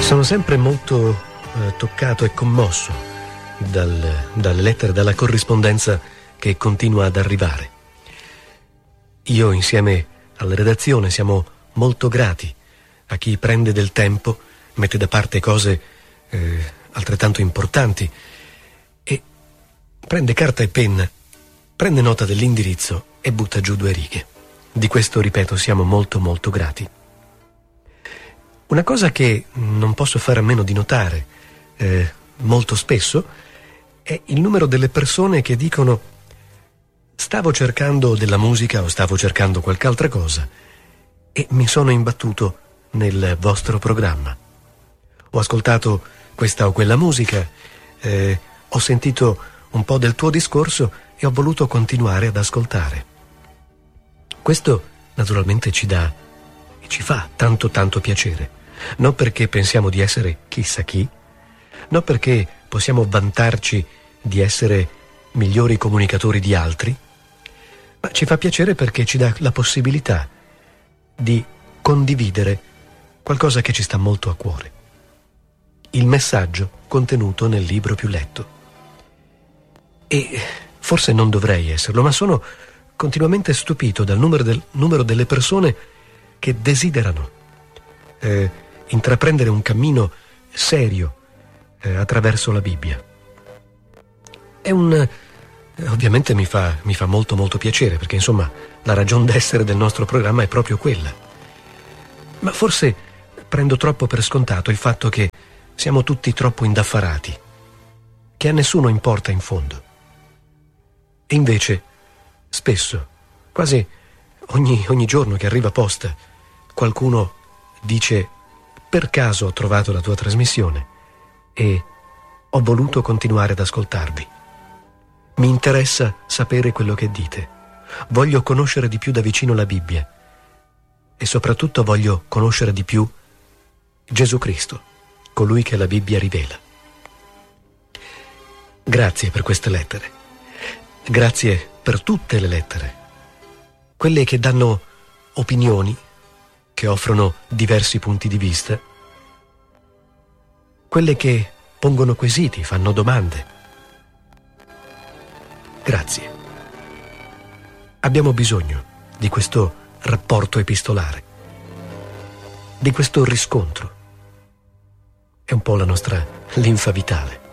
Sono sempre molto toccato e commosso dalle lettere, dalla corrispondenza che continua ad arrivare. Io, insieme alla redazione, siamo molto grati a chi prende del tempo, mette da parte cose altrettanto importanti e prende carta e penna, prende nota dell'indirizzo e butta giù 2 righe. Di questo, ripeto, siamo molto molto grati. Una cosa che non posso fare a meno di notare molto spesso è il numero delle persone che dicono: stavo cercando della musica o stavo cercando qualche altra cosa e mi sono imbattuto nel vostro programma. Ho ascoltato questa o quella musica, ho sentito un po' del tuo discorso e ho voluto continuare ad ascoltare. Questo naturalmente ci dà e ci fa tanto tanto piacere. Non perché pensiamo di essere chissà chi, non perché possiamo vantarci di essere migliori comunicatori di altri, ma ci fa piacere perché ci dà la possibilità di condividere qualcosa che ci sta molto a cuore. Il messaggio contenuto nel libro più letto. E forse non dovrei esserlo, ma sono continuamente stupito dal numero delle persone che desiderano intraprendere un cammino serio attraverso la Bibbia. Ovviamente mi fa molto molto piacere, perché insomma la ragion d'essere del nostro programma è proprio quella. Ma forse prendo troppo per scontato il fatto che siamo tutti troppo indaffarati, che a nessuno importa in fondo. E invece spesso, quasi ogni giorno che arriva posta, qualcuno dice: per caso ho trovato la tua trasmissione e ho voluto continuare ad ascoltarvi. Mi interessa sapere quello che dite. Voglio conoscere di più da vicino la Bibbia e soprattutto voglio conoscere di più Gesù Cristo, colui che la Bibbia rivela. Grazie per queste lettere. Grazie per tutte le lettere. Quelle che danno opinioni, che offrono diversi punti di vista, quelle che pongono quesiti, fanno domande. Grazie. Abbiamo bisogno di questo rapporto epistolare, di questo riscontro. È un po' la nostra linfa vitale.